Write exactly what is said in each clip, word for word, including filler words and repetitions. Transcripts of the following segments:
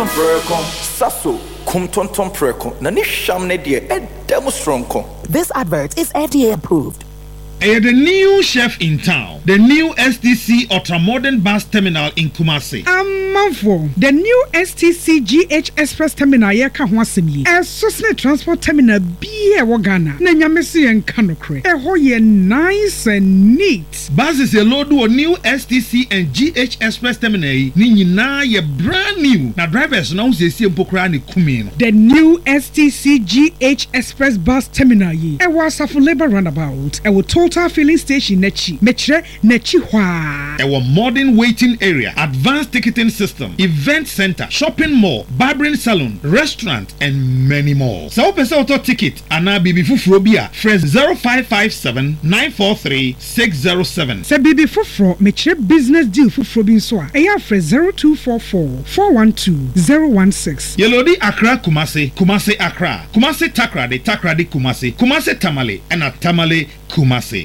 Preko, Sasso, Kumtonton Preko, Nanisham Nedia, and Demostronko. This advert is F D A approved. Uh, the new chef in town, the new S T C ultra-modern bus terminal in Kumasi. Amanfo, the new S T C G H Express terminal yeka ho asem yi. E sosne transport terminal bi e wo Ghana. Na nyamese en kanokre. E ho ye nice and neat. Buses ye load wo new S T C and G H Express terminal yi. Ni nyina ye brand new. Na drivers na usiesie mpokra ne kumi no. The new S T C G H Express bus terminal yi. E wa Asafo Labour roundabout. E wo total filling station nechi metre nechi hwa. Our modern waiting area, advanced ticketing system, event center, shopping mall, barbering salon, restaurant, and many more. So pese auto ticket ana bibi fufuro bia fresh zero five five seven nine four three six zero seven. Se bibi fufuro metre business deal fufuro bi nso a eya fresh zero two four four four one two zero one six. Yelodi Accra Kumasi, Kumasi Accra, Kumasi Takrade, Takrade Kumasi, Kumasi Tamale, and a Tamale Kumasi.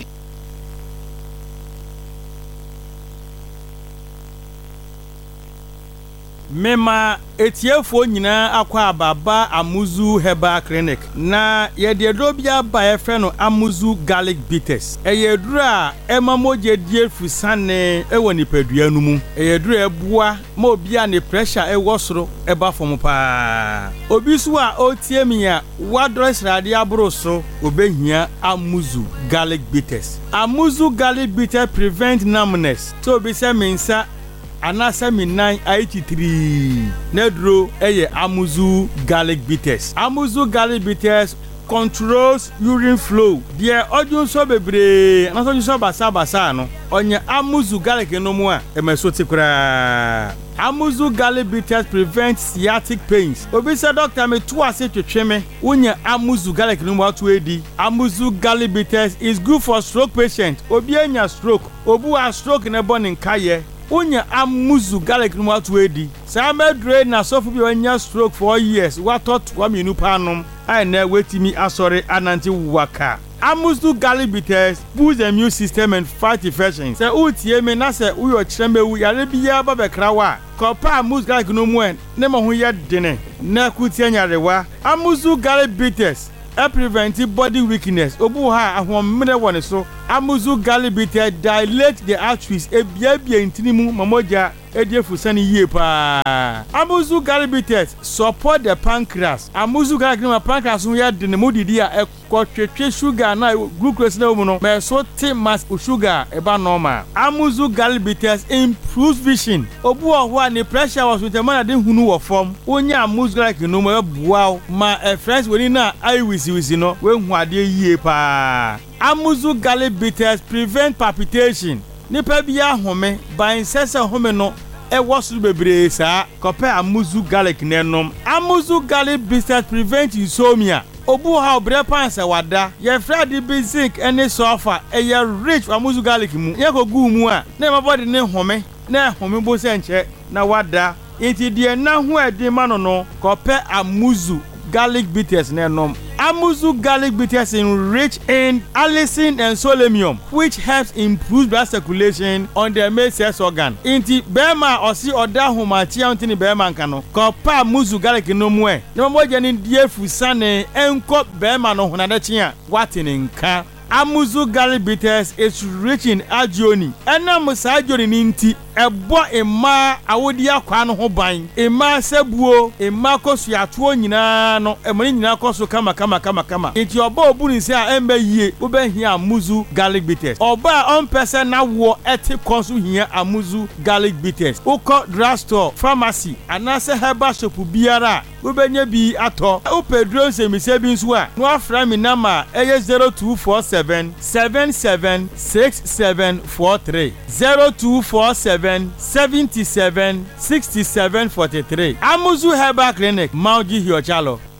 Mema etiefo nyina akwa ababa Amuzu Herbal Clinic na yede dobia ba efe no Amuzu Garlic Bitters eyeduru a ema moje die fusane ewo nipadua nu mu eyeduru ebua ma obi a ne pressure ewo soro eba fom pa obi su a otie mi a wadro srade abro so obehia Amuzu Garlic Bitters. Amuzu Garlic Bitters prevent numbness so obi se mensa anasa minan eighty-three nedro eye Amuzu Garlic Bitters. Amuzu Garlic Bitters controls urine flow. Dear odun so bebre anaso odun so basa basa no onye Amuzu Garlic no mu a emeso tikura. Amuzu Garlic Bitters prevent sciatic pains. Obi say doctor me to ase twetwe me wonya Amuzu Garlic no mu atu edi. Amuzu Garlic Bitters is good for stroke patient. Obi anya stroke, obu a stroke ne born in kaye. Unya Amuzu Garlic no atu edi. Sa medre na sofu bi onya stroke for years. What thought wa minu panom. I na wetimi asore ananti waka. Amuzu Garlic Bitters boost the immune system and fight infections. Say utie me na say uyo chremewu yare biya ba bekra wa. Kopa Amuzu Garlic no mu en ne mo ho ye dene. Na kutie nyarewa. Amuzu Garlic Bitters e prevent body weakness. Obu ha ahomre woni so. Amuzu Garlic Bitters dilate the arteries e bia bia intinimu mamoja ediefusani yie pa. Amuzu Garlic Bitters support the pancreas. Amuzu Garlic no pancreas ho ya de ne modidi a ekotwetwe sugar na glucose na omu no me so te mass sugar e ba normal. Amuzu Garlic Bitters improves vision. Obu oho a ne pressure was with the man de hunu wo form. Onya Amuzu Garlic no mo buaw ma e friends woni na ai wisi wisi no we hu ade yie pa. Amuzu Garlic Bitters prevent palpitation. Nipa bia home ban sese home no e wosu bebre sa kope Amuzu Garlic nenom. Amuzu Garlic Bitters prevent insomnia. Obu ha obre panse wada ye frade bi zinc ene sulfur e ye rich Amuzu Garlic mu ye ko gu mu a na ma body ne home na home bo se nche na wada enti de na ho edi ma no no kope Amuzu Garlic Bitters nenom. Amuzu Garlic Bitters is rich in allicin and selenium, which helps improve blood circulation on the male sex organ. Inti bema osi oda humachi antini bema nkano. Kopa Amuzu Garlic no mwe. Nemo moja ni die fusane enko bema no hunadachi ya watini nka. Amuzu Garlic Bitters is rich in agioni. Ena musa agioni ninti ebo ema awodi akwa no ho ban. Ema sebuo, ema kosu atuo nyina no, emoni nyina kosu kama kama kama kama. Enti oba obu ni se a embe yie, ube hia Amuzu Garlic Bitters. Oba on person na wo eti konsu hia Amuzu Garlic Bitters. Uko drugstore, pharmacy, anase herbal shop biara, ube nye bi ato. Upe drone se mi se bi nso a, no afra mi nama eye zero two four seven seven seven six seven four three zero two four seven seven seven six seven four three. Amuzu Herbal Clinic, Mauji Hiochalo.